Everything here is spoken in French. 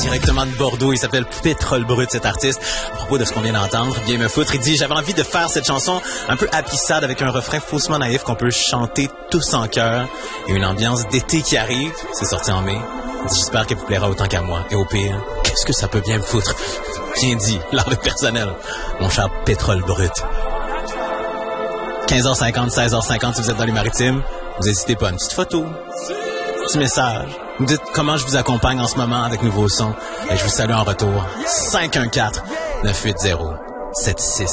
directement de Bordeaux. Il s'appelle Pétrole Brut, cet artiste. À propos de ce qu'on vient d'entendre, Viens me foutre, il dit « J'avais envie de faire cette chanson un peu happy sad avec un refrain faussement naïf qu'on peut chanter tous en chœur et une ambiance d'été qui arrive. » C'est sorti en mai. Il dit « J'espère qu'elle vous plaira autant qu'à moi. Et au pire, qu'est-ce que ça peut bien me foutre? » Bien dit, l'art est personnel. Mon cher Pétrole Brut. 15h50, 16h50 si vous êtes dans les maritimes. Vous n'hésitez pas, une petite photo, petit message. Vous dites comment je vous accompagne en ce moment avec Nouveau Son et je vous salue en retour. 514-980-76